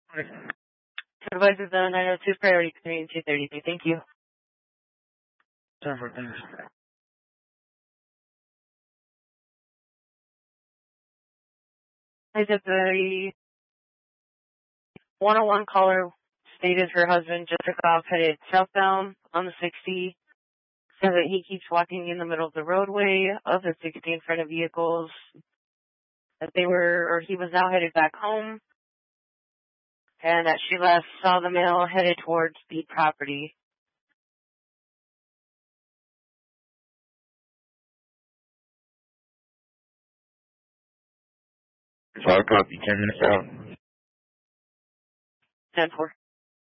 Supervisor, the 902 priority between 233. Thank you. 10-4, thanks. I said the 101 caller stated her husband just took off, headed southbound on the 60. Said that he keeps walking in the middle of the roadway of the 60 in front of vehicles. That he was now headed back home. And that she last saw the male headed towards the property. So I'll copy 10 minutes out. 10-4.